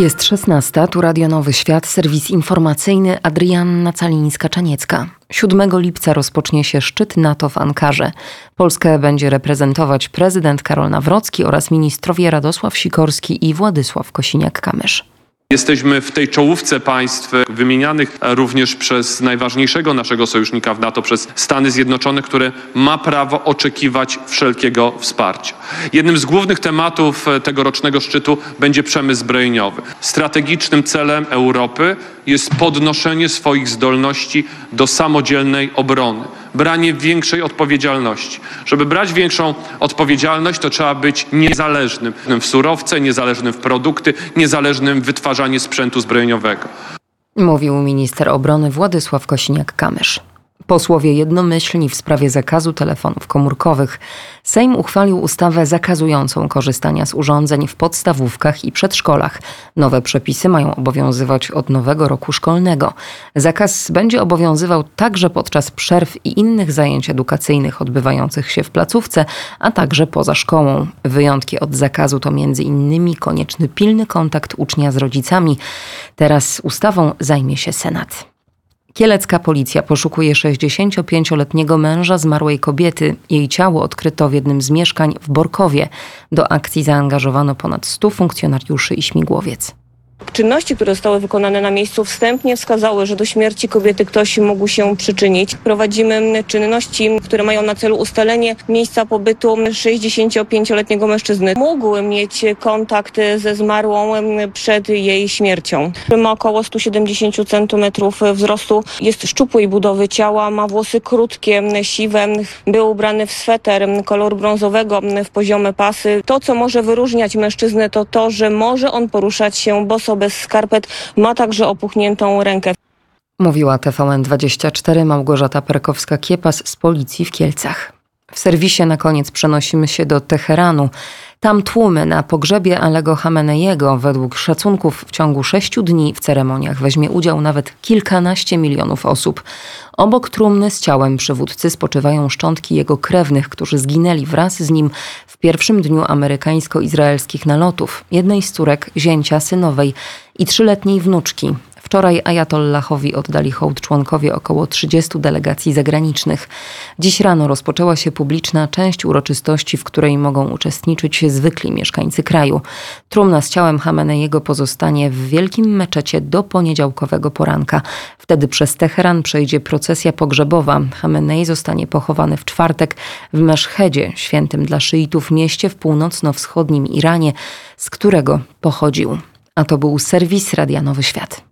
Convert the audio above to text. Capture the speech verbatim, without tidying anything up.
Jest szesnasta, tu Radio Nowy Świat, serwis informacyjny Adrianna Calińska-Czaniecka. siódmego lipca rozpocznie się szczyt NATO w Ankarze. Polskę będzie reprezentować prezydent Karol Nawrocki oraz ministrowie Radosław Sikorski i Władysław Kosiniak-Kamysz. Jesteśmy w tej czołówce państw wymienianych również przez najważniejszego naszego sojusznika w NATO, przez Stany Zjednoczone, które ma prawo oczekiwać wszelkiego wsparcia. Jednym z głównych tematów tegorocznego szczytu będzie przemysł zbrojeniowy. Strategicznym celem Europy jest podnoszenie swoich zdolności do samodzielnej obrony, branie większej odpowiedzialności. Żeby brać większą odpowiedzialność, to trzeba być niezależnym w surowce, niezależnym w produkty, niezależnym w wytwarzaniu sprzętu zbrojeniowego. Mówił minister obrony Władysław Kosiniak-Kamysz. Posłowie jednomyślni w sprawie zakazu telefonów komórkowych. Sejm uchwalił ustawę zakazującą korzystania z urządzeń w podstawówkach i przedszkolach. Nowe przepisy mają obowiązywać od nowego roku szkolnego. Zakaz będzie obowiązywał także podczas przerw i innych zajęć edukacyjnych odbywających się w placówce, a także poza szkołą. Wyjątki od zakazu to między innymi konieczny pilny kontakt ucznia z rodzicami. Teraz ustawą zajmie się Senat. Kielecka policja poszukuje sześćdziesięciopięcioletniego męża zmarłej kobiety. Jej ciało odkryto w jednym z mieszkań w Borkowie. Do akcji zaangażowano ponad stu funkcjonariuszy i śmigłowiec. Czynności, które zostały wykonane na miejscu, wstępnie wskazały, że do śmierci kobiety ktoś mógł się przyczynić. Prowadzimy czynności, które mają na celu ustalenie miejsca pobytu sześćdziesięciopięcioletniego mężczyzny. Mógł mieć kontakt ze zmarłą przed jej śmiercią. Ma około sto siedemdziesiąt centymetrów wzrostu, jest szczupłej budowy ciała, ma włosy krótkie, siwe, był ubrany w sweter koloru brązowego, w poziome pasy. To, co może wyróżniać mężczyznę, to to, że może on poruszać się boso bez skarpet, ma także opuchniętą rękę. Mówiła T V N dwadzieścia cztery Małgorzata Perkowska-Kiepas z policji w Kielcach. W serwisie na koniec przenosimy się do Teheranu. Tam tłumy na pogrzebie Alego Chameneiego. Według szacunków w ciągu sześciu dni w ceremoniach weźmie udział nawet kilkanaście milionów osób. Obok trumny z ciałem przywódcy spoczywają szczątki jego krewnych, którzy zginęli wraz z nim w pierwszym dniu amerykańsko-izraelskich nalotów. Jednej z córek, zięcia, synowej i trzyletniej wnuczki. Wczoraj ajatollahowi oddali hołd członkowie około trzydziestu delegacji zagranicznych. Dziś rano rozpoczęła się publiczna część uroczystości, w której mogą uczestniczyć zwykli mieszkańcy kraju. Trumna z ciałem Chameneiego pozostanie w wielkim meczecie do poniedziałkowego poranka. Wtedy przez Teheran przejdzie procesja pogrzebowa. Chamenei zostanie pochowany w czwartek w Meszhedzie, świętym dla szyitów mieście w północno-wschodnim Iranie, z którego pochodził. A to był serwis Radia Nowy Świat.